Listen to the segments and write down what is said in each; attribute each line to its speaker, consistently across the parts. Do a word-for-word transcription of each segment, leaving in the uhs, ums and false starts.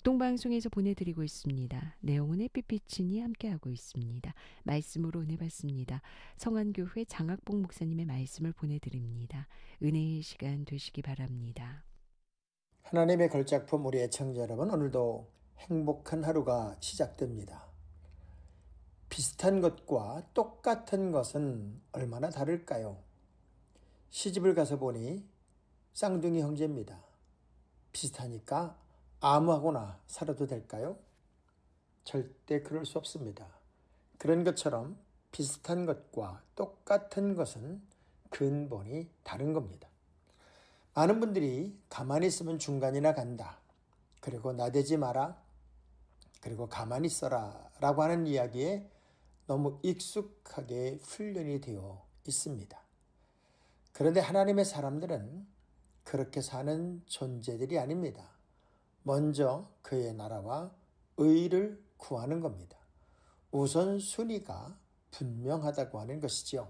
Speaker 1: 복동방송에서 보내드리고 있습니다. 내용은 햇빛비친이 함께하고 있습니다. 말씀으로 은혜 받습니다. 성안교회 장학봉 목사님의 말씀을 보내드립니다. 은혜의 시간 되시기 바랍니다.
Speaker 2: 하나님의 걸작품 우리 애청자 여러분, 오늘도 행복한 하루가 시작됩니다. 비슷한 것과 똑같은 것은 얼마나 다를까요? 시집을 가서 보니 쌍둥이 형제입니다. 비슷하니까 아무하고나 살아도 될까요? 절대 그럴 수 없습니다. 그런 것처럼 비슷한 것과 똑같은 것은 근본이 다른 겁니다. 많은 분들이 가만히 있으면 중간이나 간다. 그리고 나대지 마라. 그리고 가만히 있어라. 라고 하는 이야기에 너무 익숙하게 훈련이 되어 있습니다. 그런데 하나님의 사람들은 그렇게 사는 존재들이 아닙니다. 먼저 그의 나라와 의를 구하는 겁니다. 우선순위가 분명하다고 하는 것이지요.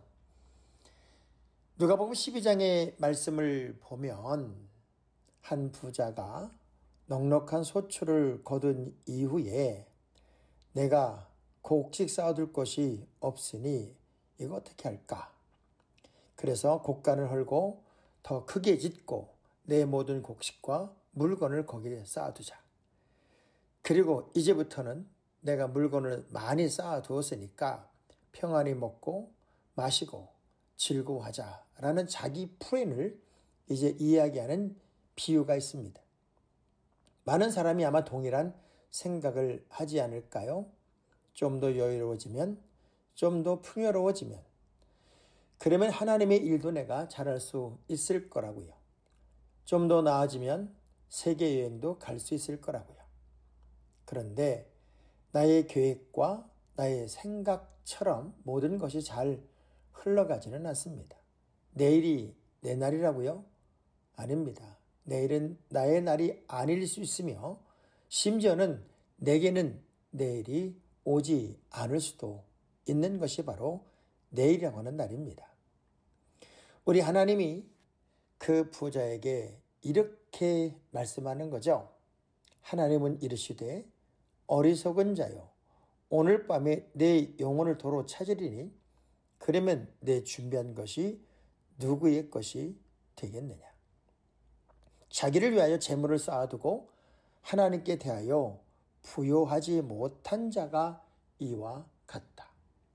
Speaker 2: 누가복음 십이 장의 말씀을 보면 한 부자가 넉넉한 소출을 거둔 이후에 내가 곡식 쌓아둘 것이 없으니 이거 어떻게 할까? 그래서 곡간을 헐고 더 크게 짓고 내 모든 곡식과 물건을 거기에 쌓아두자. 그리고 이제부터는 내가 물건을 많이 쌓아두었으니까 평안히 먹고 마시고 즐거워하자라는 자기 프랜을 이제 이야기하는 비유가 있습니다. 많은 사람이 아마 동일한 생각을 하지 않을까요? 좀 더 여유로워지면, 좀 더 풍요로워지면, 그러면 하나님의 일도 내가 잘할 수 있을 거라고요. 좀 더 나아지면 세계여행도 갈 수 있을 거라고요. 그런데 나의 계획과 나의 생각처럼 모든 것이 잘 흘러가지는 않습니다. 내일이 내 날이라고요? 아닙니다. 내일은 나의 날이 아닐 수 있으며 심지어는 내게는 내일이 오지 않을 수도 있는 것이 바로 내일이라고 하는 날입니다. 우리 하나님이 그 부자에게 이렇게 말씀하는 거죠. 하나님은 이르시되 어리석은 자요, 오늘 밤에 내 영혼을 도로 찾으리니 그러면 내 준비한 것이 누구의 것이 되겠느냐. 자기를 위하여 재물을 쌓아두고 하나님께 대하여 부요하지 못한 자가 이와 같다.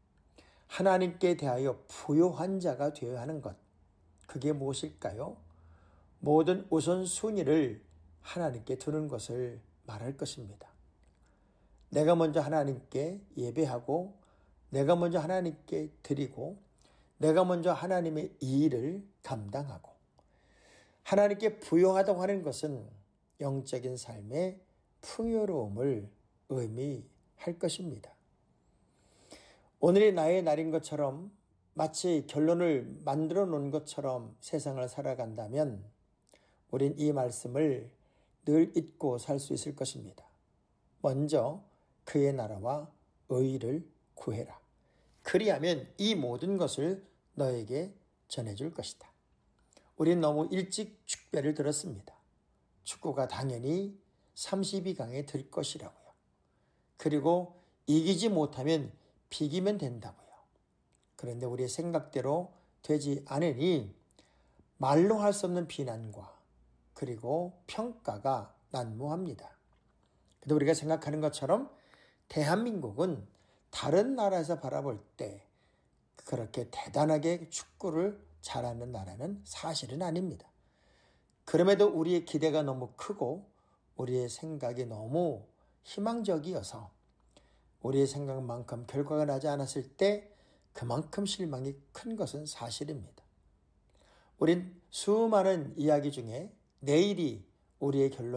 Speaker 2: 하나님께 대하여 부요한 자가 되어야 하는 것, 그게 무엇일까요? 모든 우선순위를 하나님께 두는 것을 말할 것입니다. 내가 먼저 하나님께 예배하고 내가 먼저 하나님께 드리고 내가 먼저 하나님의 일을 감당하고, 하나님께 부요하다고 하는 것은 영적인 삶의 풍요로움을 의미할 것입니다. 오늘이 나의 날인 것처럼 마치 결론을 만들어 놓은 것처럼 세상을 살아간다면 우린 이 말씀을 늘 잊고 살 수 있을 것입니다. 먼저 그의 나라와 의를 구해라. 그리하면 이 모든 것을 너에게 전해줄 것이다. 우린 너무 일찍 축배를 들었습니다. 축구가 당연히 삼십이 강에 들 것이라고요. 그리고 이기지 못하면 비기면 된다고요. 그런데 우리의 생각대로 되지 않으니 말로 할 수 없는 비난과 그리고 평가가 난무합니다. 근데 우리가 생각하는 것처럼 대한민국은 다른 나라에서 바라볼 때 그렇게 대단하게 축구를 잘하는 나라는 사실은 아닙니다. 그럼에도 우리의 기대가 너무 크고 우리의 생각이 너무 희망적이어서 우리의 생각만큼 결과가 나지 않았을 때 그만큼 실망이 큰 것은 사실입니다. 우린 수많은 이야기 중에 내일이 우리의 결론